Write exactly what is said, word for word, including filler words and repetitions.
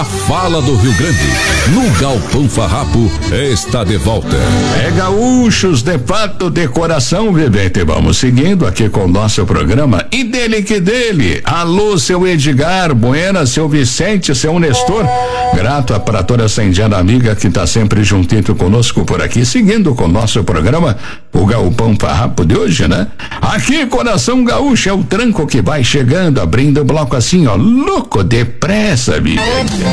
A fala do Rio Grande, no Galpão Farrapo, está de volta. É gaúchos de fato de coração, vivente. Vamos seguindo aqui com o nosso programa. E dele que dele. Alô, seu Edgar, Buena, seu Vicente, seu Nestor. Grato para toda essa indiana amiga que está sempre juntinho conosco por aqui, seguindo com o nosso programa, o Galpão Farrapo de hoje, né? Aqui, coração gaúcho, é o tranco que vai chegando, abrindo o bloco assim, ó, louco depressa, vivente.